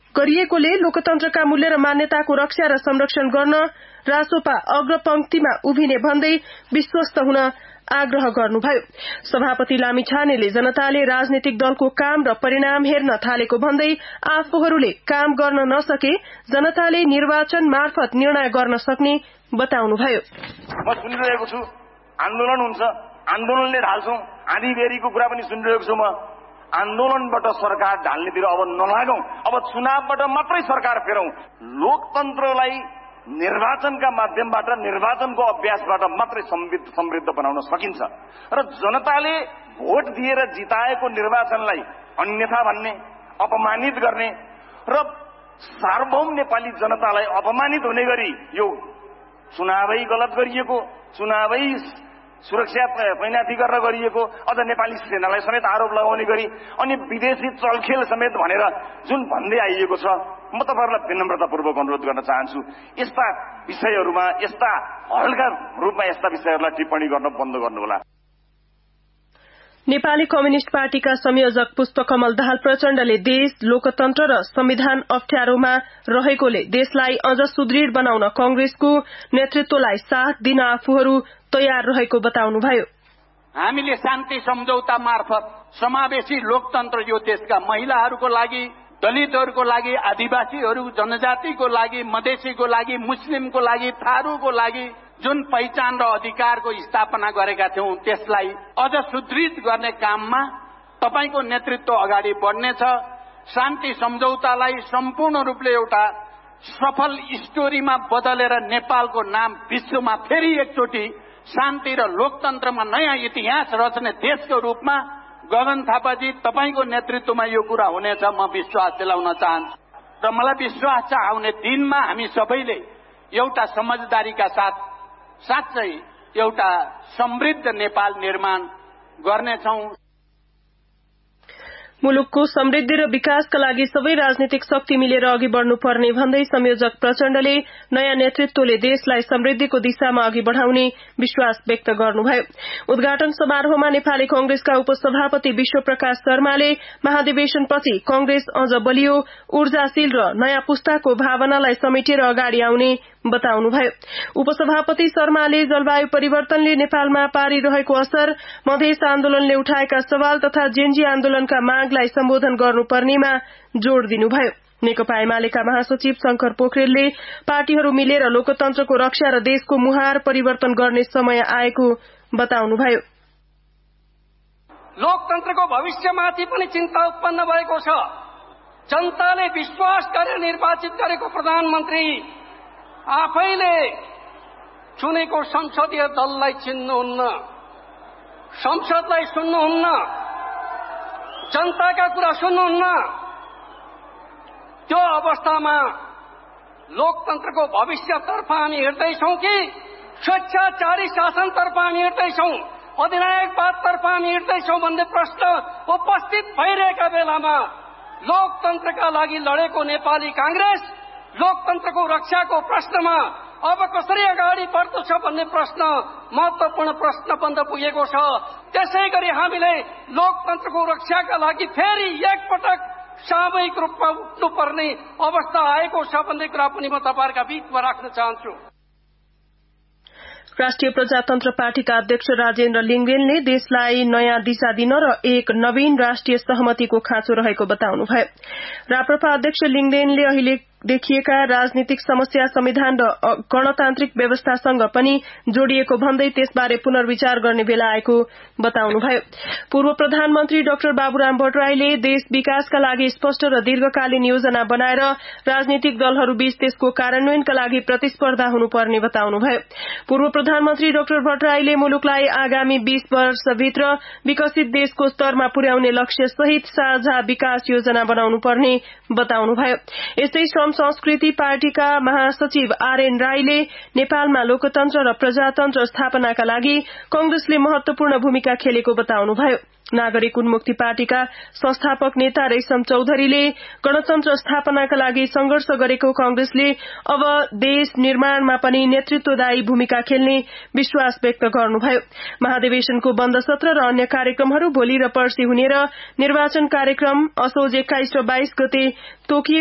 गरिएकोले लोकतन्त्रका मूल्य र मान्यताको रक्षा र संरक्षण गर्न रासोपा अग्रपंक्तिमा उभिने भन्दै विश्वस्त हुन आग्रह गर्नुभयो। सभापति लामिछानेले जनताले राजनीतिक दलको काम र परिणाम हेर्न थालेको भन्दै आफूहरूले काम गर्न नसके जनताले निर्वाचन मार्फत निर्णय गर्न सक्ने बताउनुभयो। म सुनिरहेको छु आन्दोलन हुन्छ, आन्दोलनले ढाल्छौं, आँधीबेहरीको कुरा पनि सुनिरहेको छु। म आन्दोलनबाट सरकार ढाल्नेतिर अब नलागौं, अब चुनावबाट मात्रै सरकार फेरौं। लोकतन्त्रलाई निर्वाचनका माध्यमबाट, निर्वाचनको अभ्यासबाट मात्रै समृद्ध बनाउन सकिन्छ र जनताले भोट दिएर जिताएको निर्वाचनलाई अन्यथा भन्ने, अपमानित गर्ने र सार्वभौम नेपाली जनतालाई अपमानित हुने गरी यो चुनावै गलत गरिएको, चुनावै सुरक्षा तैनाथी गरेर गरिएको, अझ नेपाली सेनालाई समेत आरोप लगाउने गरी अनि विदेशी चलखेल समेत भनेर जुन भन्दै आइएको छ, म तपाईहरुलाई विनम्रतापूर्वक अनुरोध गर्न चाहन्छु, यस्ता विषयहरूमा, यस्ता हल्का रूपमा यस्ता विषयहरूलाई टिप्पणी गर्न बन्द गर्नुहोला। नेपाली कम्युनिष्ट पार्टीका संयोजक पुष्पकमल दाहाल प्रचण्डले देश, लोकतन्त्र र संविधान अप्ठ्यारोमा रहेकोले देशलाई अझ सुदृढ बनाउन कांग्रेसको नेतृत्वलाई साथ दिन आफूहरू तयार रहेको बताउनुभयो। हामीले शान्ति सम्झौता मार्फत समावेशी लोकतन्त्र यो देशका महिलाहरूको लागि, दलितहरूको लागि, आदिवासीहरू, जनजातिको लागि, मधेसीको लागि, मुस्लिमको लागि, थारूको लागि जुन पहिचान र अधिकारको स्थापना गरेका थियौं त्यसलाई अझ सुदृढ गर्ने काममा तपाईको नेतृत्व अगाडि बढ्नेछ। शान्ति सम्झौतालाई सम्पूर्ण रूपले एउटा सफल स्टोरीमा बदलेर नेपालको नाम विश्वमा फेरि एकचोटि शान्ति र लोकतन्त्रमा नयाँ इतिहास रच्ने देशको रूपमा गगन थापाजी तपाईको नेतृत्वमा यो कुरा हुनेछ म विश्वास दिलाउन चाहन्छु र मलाई विश्वास छ आउने दिनमा हामी सबैले एउटा समझदारीका साथ साँच्चै एउटा समृद्ध नेपाल निर्माण गर्नेछौं। मुलुकको समृद्धि र विकासका लागि सबै राजनीतिक शक्ति मिलेर अघि बढ्नुपर्ने भन्दै संयोजक प्रचण्डले नयाँ नेतृत्वले देशलाई समृद्धिको दिशामा अघि बढ़ाउने विश्वास व्यक्त गर्नुभयो। उद्घाटन समारोहमा नेपाली कांग्रेसका उपसभापति विश्वप्रकाश शर्माले महाधिवेशनपछि कांग्रेस अझ बलियो, ऊर्जाशील र नयाँ पुस्ताको भावनालाई समेटेर अगाडि आउने बताउनुभयो। उपसभापति शर्माले जलवायु परिवर्तनले नेपालमा पारिरहेको असर, मधेस आन्दोलनले उठाएका सवाल तथा जेनजी आन्दोलनका मागलाई सम्बोधन गर्नुपर्नेमा जोड़ दिनुभयो। नेकपा एमालेका महासचिव शंकर पोखरेलले पार्टीहरू मिलेर लोकतन्त्रको रक्षा र देशको मुहार परिवर्तन गर्ने समय आएको बताउनुभयो। लोकतन्त्रको भविष्यमाथि पनि चिन्ता उत्पन्न भएको छ। जनताले विश्वास गरेर निर्वाचित गरेको प्रधानमन्त्री आफैले चुनेको संसदीय दललाई चिन्नुहुन्न, संसदलाई सुन्नुहुन्न, जनताका कुरा सुन्नुहुन्न। त्यो अवस्थामा लोकतन्त्रको भविष्यतर्फ हामी हिँड्दैछौं कि स्वेच्छाचारी शासनतर्फ हामी हिँड्दैछौं, अधिनायकवादतर्फ हामी हिँड्दैछौं भन्ने प्रश्न उपस्थित भइरहेका बेलामा लोकतन्त्रका लागि लडेको नेपाली कांग्रेस लोकतन्त्रको रक्षाको प्रश्नमा अब कसरी अगाडि बढ्दछ भन्ने प्रश्न महत्वपूर्ण प्रश्न बन्द पुगेको छ। त्यसैगरी हामीले लोकतन्त्रको रक्षाका लागि फेरि एकपटक सामूहिक रूपमा उठ्नुपर्ने अवस्था आएको छ भन्ने कुरा पनि म तपाईहरुका बीचमा राख्न चाहन्छु। राष्ट्रिय प्रजातन्त्र पार्टीका अध्यक्ष राजेन्द्र लिङ्गदेनले देशलाई नयाँ दिशा दिन र एक नवीन राष्ट्रिय सहमतिको खाँचो रहेको बताउनुभयो। राप्रपा अध्यक्ष लिङ्गदेनले अहिले देखिएका राजनीतिक समस्या संविधान र गणतान्त्रिक व्यवस्थासँग पनि जोडिएको भन्दै त्यसबारे पुनर्विचार गर्ने बेला आएको बताउनुभयो। पूर्व प्रधानमन्त्री डाक्टर बाबुराम भट्टराईले देश विकासका लागि स्पष्ट र दीर्घकालीन योजना बनाएर राजनीतिक दलहरूबीच त्यसको कार्यान्वयनका लागि प्रतिस्पर्धा हुनुपर्ने बताउनुभयो। पूर्व प्रधानमन्त्री डाक्टर भट्टराईले मुलुकलाई आगामी 20 वर्षभित्र विकसित देशको स्तरमा पुर्याउने लक्ष्य सहित साझा विकास योजना बनाउनुपर्ने बताउनुभयो। यस्तै संस्कृति पार्टीका महासचिव आरएन राईले नेपालमा लोकतन्त्र र प्रजातन्त्र स्थापनाका लागि कांग्रेसले महत्वपूर्ण भूमिका खेलेको बताउनुभयो। नागरिक उन्मुक्ति पार्टीका संस्थापक नेता रेशम चौधरीले गणतन्त्र स्थापनाका लागि संघर्ष गरेको कांग्रेसले अब देश निर्माणमा पनि नेतृत्वदायी भूमिका खेल्ने विश्वास व्यक्त गर्नुभयो। महाधिवेशनको बन्द सत्र र अन्य कार्यक्रमहरू भोलि र पर्सि हुने र निर्वाचन कार्यक्रम असोज 21 र 22 गते तोकिएको